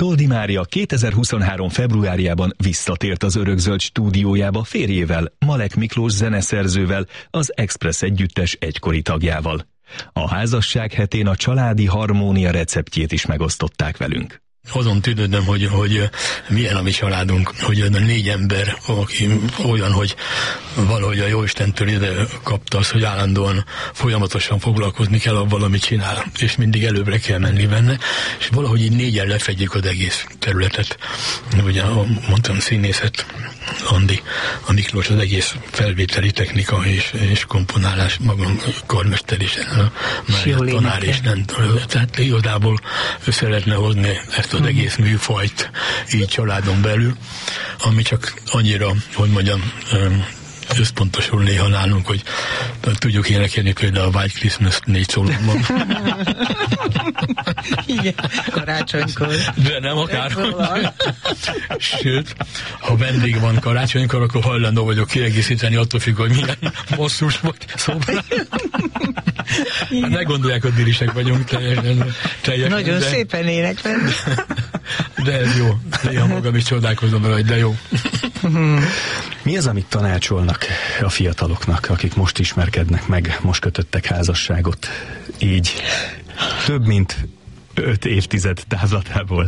Toldy Mária 2023. februárjában visszatért az Örökzöld stúdiójába férjével, Malek Miklós zeneszerzővel, az Express együttes egykori tagjával. A házasság hetén a családi harmónia receptjét is megosztották velünk. Azon tűnődöm, hogy milyen a mi családunk, hogy a 4 ember, aki olyan, hogy valahogy a Jóistentől ide kapta azt, hogy állandóan folyamatosan foglalkozni kell avval, amit csinál, és mindig előbbre kell menni benne, és valahogy így 4-en lefedjük az egész területet. Ugye mondtam, színészet, Andi, a Miklós, az egész felvételi technika és komponálás, magam karmester is, már tanár is, tehát igazából össze lehetne hozni ezt az egész műfajt így családon belül, ami csak annyira, hogy mondjam, összpontosul néha nálunk, hogy tudjuk énekelni például a White Christmas 4 szólóban. Igen, karácsonykor. De nem akár. Sőt, ha vendég van karácsonykor, akkor hajlandó vagyok kiegészíteni, attól függ, hogy milyen bosszus vagy. Szóval ne gondolják, hogy dirisek vagyunk teljesen. Nagyon szépen énekelni. De ez jó. Néha magam is csodálkozom rá, hogy de jó. Mi az, amit tanácsolnak a fiataloknak, akik most ismerkednek meg, most kötöttek házasságot, így több mint 5 évtized távlatából?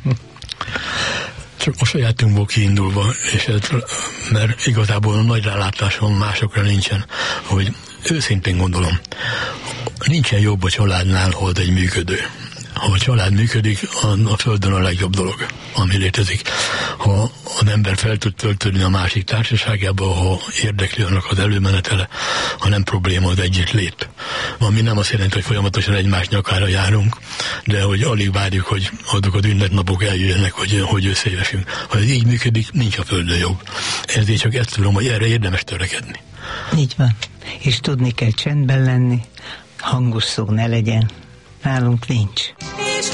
Csak a sajátunkból kiindulva, és mert igazából nagy rálátásom másokra nincsen, hogy őszintén gondolom, nincsen jobb a családnál, hold egy működő. Ha a család működik, a földön a legjobb dolog, ami létezik. Ha az ember fel tud töltődni a másik társaságába, ha érdekli annak az előmenetele, ha nem probléma az együtt lét. Ami nem azt jelenti, hogy folyamatosan egymás nyakára járunk, de hogy alig várjuk, hogy azok az ünnepnapok eljöjjenek, hogy összejövünk. Ha ez így működik, nincs a földön jobb. Ezért csak ezt tudom, hogy erre érdemes törekedni. Így van. És tudni kell csendben lenni, hangos szó ne legyen. Nálunk nincs.